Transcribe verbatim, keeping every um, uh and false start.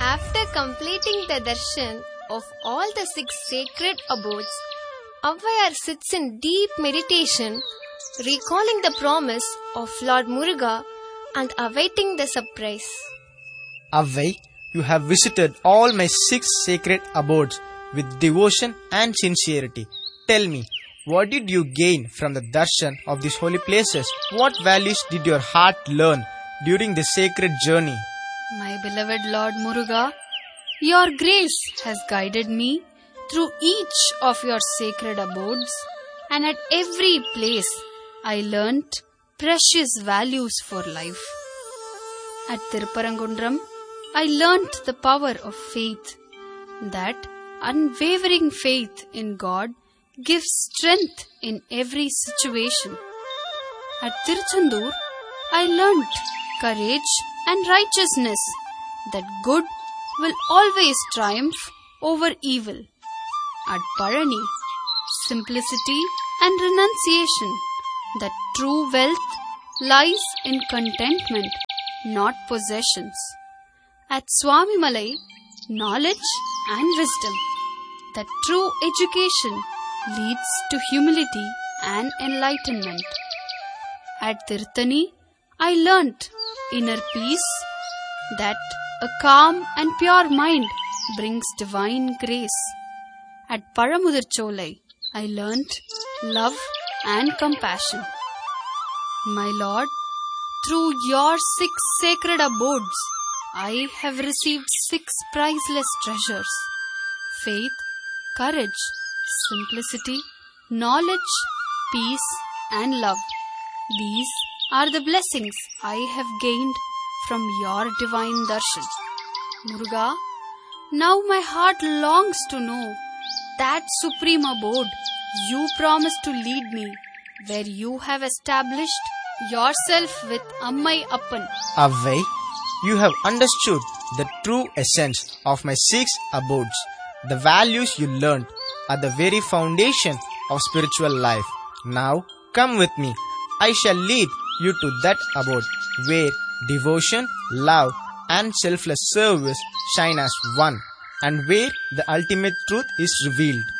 After completing the darshan of all the six sacred abodes, Avvayar sits in deep meditation, recalling the promise of Lord Muruga and awaiting the surprise. Avvai, you have visited all my six sacred abodes with devotion and sincerity. Tell me, what did you gain from the darshan of these holy places? What values did your heart learn during the sacred journey? My beloved Lord Muruga, your grace has guided me through each of your sacred abodes, and at every place I learnt precious values for life. At Tirupparangundram, I learnt the power of faith, that unwavering faith in God gives strength in every situation. At Tiruchendur, I learnt courage and righteousness, that good will always triumph over evil. At Palani, simplicity and renunciation, that true wealth lies in contentment, not possessions. At Swamimalai, knowledge and wisdom, that true education leads to humility and enlightenment. At Tirthani, I learnt inner peace, that a calm and pure mind brings divine grace. At Paramudurcholai, I learnt love and compassion. My Lord, through your six sacred abodes, I have received six priceless treasures: faith, courage, simplicity, knowledge, peace, and love. These are the blessings I have gained from your divine darshan. Muruga, now my heart longs to know that supreme abode you promised to lead me, where you have established yourself with Ammai Appan. Avvai, you have understood the true essence of my six abodes. The values you learned are the very foundation of spiritual life. Now, come with me. I shall lead you to that abode where devotion, love, and selfless service shine as one, and where the ultimate truth is revealed.